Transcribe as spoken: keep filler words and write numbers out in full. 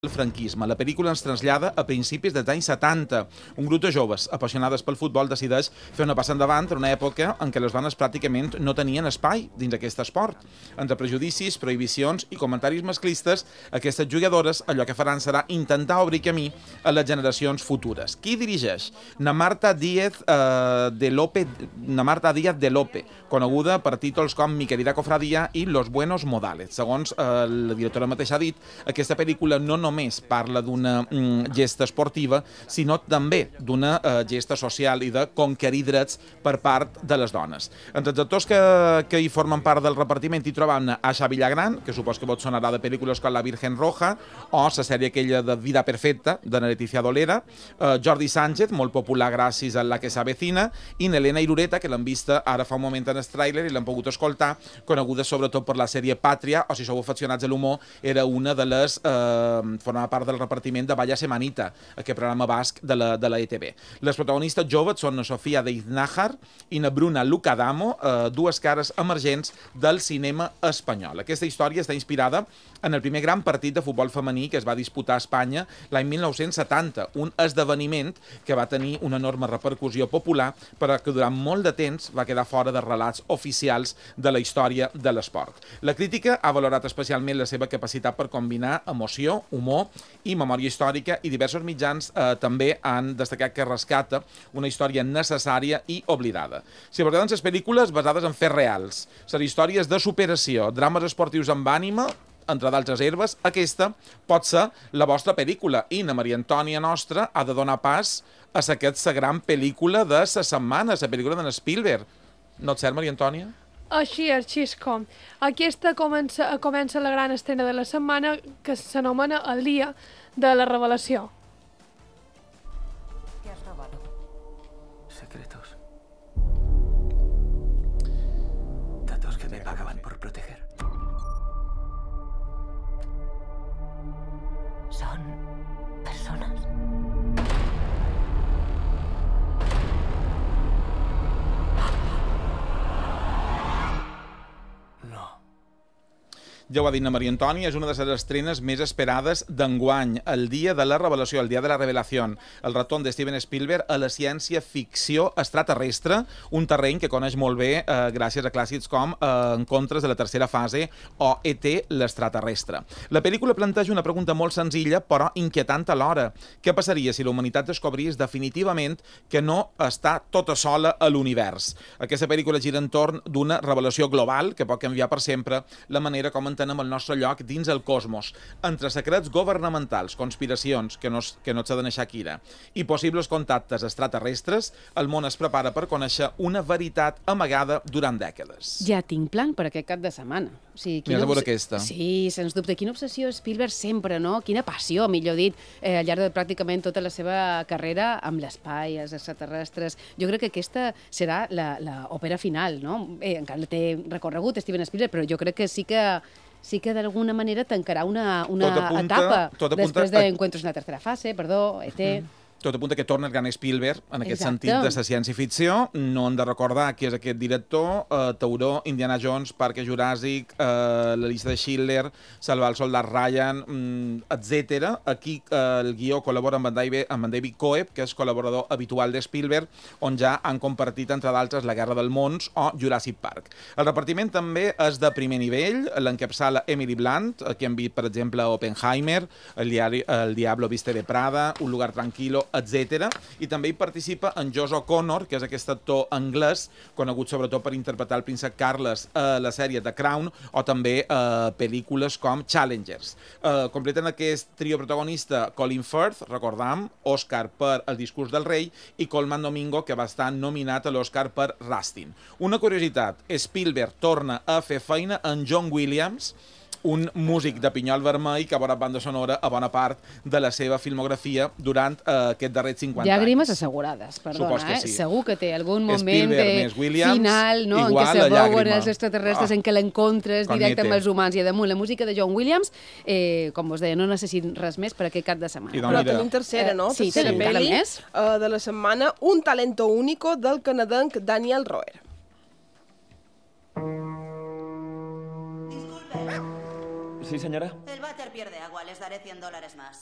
el franquisme. La pel·lícula ens trasllada a principis dels anys setanta. Un grup de joves apassionades pel futbol decideix fer una passa endavant en una època en què les dones pràcticament no tenien espai dins aquest esport. Entre prejudicis, prohibicions i comentaris masclistes, aquestes jugadores allò que faran serà intentar obrir camí a les generacions futures. Qui dirigeix? Na Marta Díaz eh, de Lope, Na Marta Díaz de Lope, coneguda per títols com Mi querida cofradia i Los buenos modales. Segons eh, la directora mateixa ha dit, aquesta pel·lícula no només parla d'una mm, gesta esportiva, sinó també d'una eh, gesta social i de conquerir drets per part de les dones. Entre els actors que, que hi formen part del repartiment hi trobam Asha Villagrán, que supos que vos sonarà de pel·lícules com La Virgen Roja, o la sèrie aquella de Vida Perfecta, de Leticia Dolera, eh, Jordi Sánchez, molt popular gràcies a La que s'avecina, i Nelena Irureta, que l'han vista ara fa un moment en el tràiler i l'han pogut escoltar, coneguda sobretot per la sèrie Pàtria, o si sou aficionats a l'humor, era una de les... Eh, formava part del repartiment de Vaya Semanita, aquest programa basc de la, de la E T V. Les protagonistes joves són na Sofia de Iznájar i na Bruna Lucadamo, eh, dues cares emergents del cinema espanyol. Aquesta història està inspirada en el primer gran partit de futbol femení que es va disputar a Espanya l'any mil nou-cents setanta, un esdeveniment que va tenir una enorme repercussió popular, però que durant molt de temps va quedar fora de relats oficials de la història de l'esport. La crítica ha valorat especialment la seva capacitat per combinar emoció, humor i memòria històrica, i diversos mitjans eh, també han destacat que rescata una història necessària i oblidada. Si abordaven les pel·lícules basades en fets reals, les històries de superació, drames esportius amb ànima, entre d'altres herbes, aquesta pot ser la vostra pel·lícula, i na Maria Antònia nostra ha de donar pas a aquesta gran pel·lícula de la setmana, la pel·lícula d'en Spielberg. No et cert, Maria Antònia? Així, així és com. Aquesta comença, comença la gran estrena de la setmana, que s'anomena El dia de la revelació. ¿Qué has robado? Secretos. Datos que me pagaban por proteger. Son personas. Ja ho ha dit na Maria Antònia, és una de les estrenes més esperades d'enguany, el dia de la revelació, el dia de la revelació, el retorn de Steven Spielberg a la ciència-ficció extraterrestre, un terreny que coneix molt bé eh, gràcies a clàssics com eh, Encontres de la tercera fase o E T l'extraterrestre. La pel·lícula planteja una pregunta molt senzilla però inquietant alhora. Què passaria si la humanitat descobrís definitivament que no està tota sola a l'univers? Aquesta pel·lícula gira entorn d'una revelació global que pot canviar per sempre la manera com entenem el nostre lloc dins el cosmos, entre secrets governamentals, conspiracions, que no, que no s'ha de deixar quira, i possibles contactes extraterrestres. El món es prepara per conèixer una veritat amagada durant dècades. Ja tinc plan per aquest cap de setmana. O sigui, M'hi has de veure aquesta. Sí, sens dubte. Quina obsessió Spielberg sempre, no? Quina passió, millor dit, eh, al llarg de pràcticament tota la seva carrera amb l'espai, els extraterrestres. Jo crec que aquesta serà l'òpera final, no? Eh, encara té recorregut Steven Spielberg, però jo crec que sí que sí que d'alguna manera tancarà una, una tot apunta, etapa tot apunta després d'Encuentros en la tercera fase, perdó, E T... Mm. Tot apunta que torna el gran Spielberg, en aquest Exacte. sentit de la ciència-ficció. No hem de recordar qui és aquest director, eh, Tauró, Indiana Jones, Parque Juràssic, eh, la llista de Schindler, Salvar el soldat Ryan, mm, etcètera. Aquí eh, el guió col·labora amb en, David, amb en David Coeb, que és col·laborador habitual de Spielberg, on ja han compartit, entre d'altres, La Guerra del Mons o Jurassic Park. El repartiment també és de primer nivell, l'encapçala Emily Blunt, aquí hem vist, per exemple, Oppenheimer, El, diari, el Diablo Viste de Prada, Un lugar tranquilo, etcètera. I també hi participa en Josh O'Connor, que és aquest actor anglès, conegut sobretot per interpretar el príncep Carles a la sèrie The Crown o també a pel·lícules com Challengers. Eh, completen aquest trio protagonista Colin Firth, recordam, Òscar per El discurs del rei, i Colman Domingo, que va estar nominat a l'Òscar per Rustin. Una curiositat, Spielberg torna a fer feina en John Williams, un músic de pinyol vermell que ha veurà banda sonora a bona part de la seva filmografia durant eh, aquest darrer cinquanta Llàgrimes anys. assegurades, perdona, que eh? sí. Segur que té algun moment Spielberg, Williams, final, no? En igual què se la veuen llàgrima. els extraterrestres, Oh, en què l'encontres directe Conete. amb els humans i damunt la música de John Williams, eh, com us deia, no necessit res més per aquest cap de setmana. I Però mira. tenim tercera, no? Eh, sí, tercera tenim encara pel·li més. uh, de la setmana, Un talento único del canadenc Daniel Roer. Sí, señora. El váter pierde agua, les daré cien dólares más.